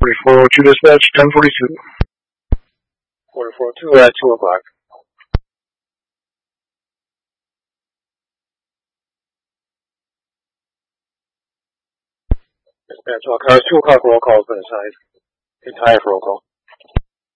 4402 dispatch, 1042. 4402 at 2 o'clock. Dispatch all cars, 2 o'clock roll call has been assigned. Entire roll call.